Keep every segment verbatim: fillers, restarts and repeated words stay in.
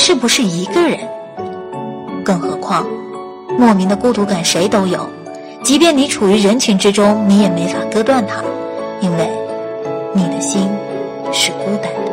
是不是一个人？更何况莫名的孤独感谁都有，即便你处于人群之中，你也没法割断它，因为你的心是孤单的。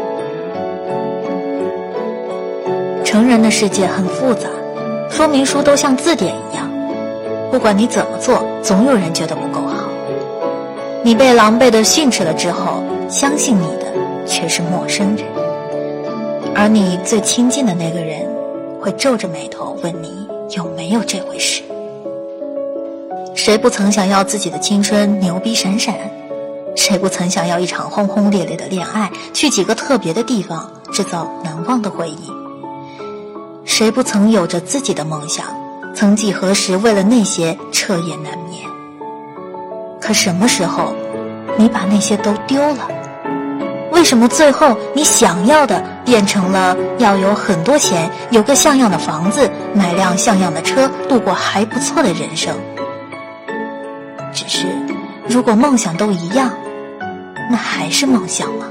成人的世界很复杂，说明书都像字典一样，不管你怎么做，总有人觉得不够好。你被狼狈地训斥了之后，相信你的却是陌生人，而你最亲近的那个人会皱着眉头问你有没有这回事。谁不曾想要自己的青春牛逼闪闪？谁不曾想要一场轰轰烈烈的恋爱，去几个特别的地方，制造难忘的回忆？谁不曾有着自己的梦想，曾几何时为了那些彻夜难眠？可什么时候你把那些都丢了？为什么最后你想要的变成了要有很多钱，有个像样的房子，买辆像样的车，度过还不错的人生？只是如果梦想都一样，那还是梦想吗？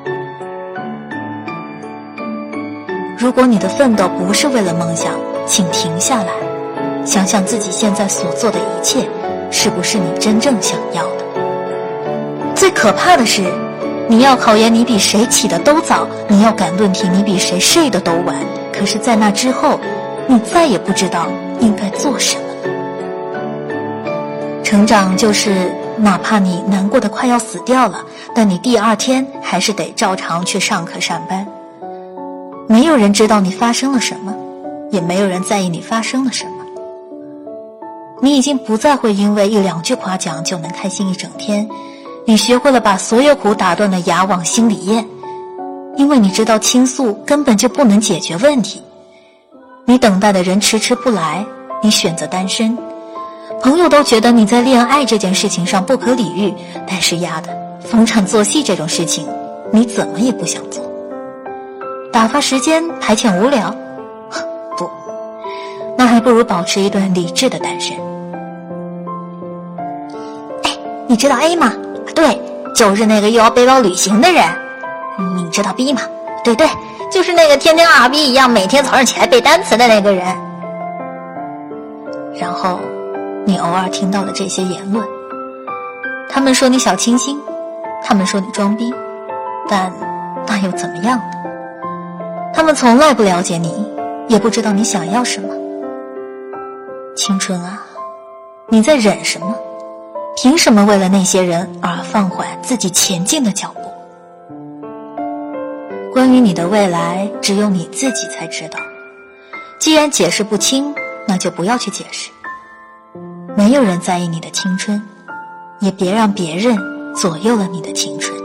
如果你的奋斗不是为了梦想，请停下来，想想自己现在所做的一切是不是你真正想要的。最可怕的是，你要考研你比谁起得都早，你要赶论题你比谁睡得都晚，可是在那之后你再也不知道应该做什么了。成长就是哪怕你难过的快要死掉了，但你第二天还是得照常去上课上班。没有人知道你发生了什么，也没有人在意你发生了什么。你已经不再会因为一两句夸奖就能开心一整天，你学会了把所有苦打断的牙往心里咽，因为你知道倾诉根本就不能解决问题。你等待的人迟迟不来，你选择单身。朋友都觉得你在恋爱这件事情上不可理喻，但是丫的，逢场作戏这种事情你怎么也不想做。打发时间排遣无聊，不，那还不如保持一段理智的单身。哎，你知道 A 吗？对，就是那个又要背包旅行的人。你知道 B 吗？对对，就是那个天天二逼一样每天早上起来背单词的那个人。然后你偶尔听到了这些言论，他们说你小清新，他们说你装逼，但那又怎么样呢？他们从来不了解你，也不知道你想要什么。青春啊，你在忍什么？凭什么为了那些人而放缓自己前进的脚步？关于你的未来，只有你自己才知道。既然解释不清，那就不要去解释。没有人在意你的青春，也别让别人左右了你的青春。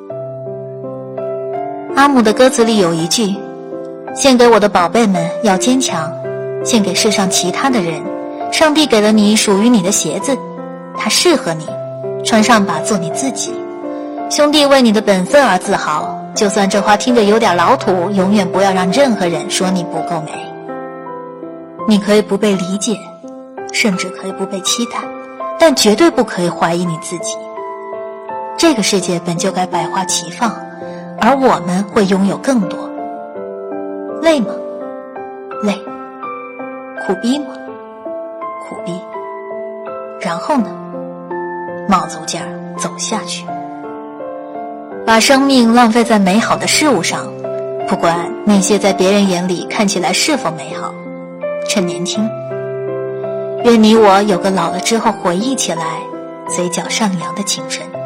阿姆的歌词里有一句：献给我的宝贝们要坚强，献给世上其他的人，上帝给了你属于你的鞋子，它适合你，穿上吧，做你自己。兄弟为你的本分而自豪，就算这话听着有点老土，永远不要让任何人说你不够美。你可以不被理解，甚至可以不被期待，但绝对不可以怀疑你自己。这个世界本就该百花齐放，而我们会拥有更多。累吗？累。苦逼吗？苦逼。然后呢？卯足劲儿走下去。把生命浪费在美好的事物上，不管那些在别人眼里看起来是否美好。趁年轻，愿你我有个老了之后回忆起来嘴角上扬的青春。